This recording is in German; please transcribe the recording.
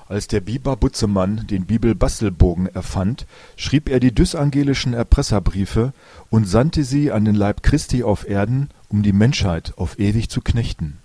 Als der Biber Butzemann den Bibel-Bastelbogen erfand, schrieb er die dysangelischen Erpresserbriefe und sandte sie an den Leib Christi auf Erden, um die Menschheit auf ewig zu knechten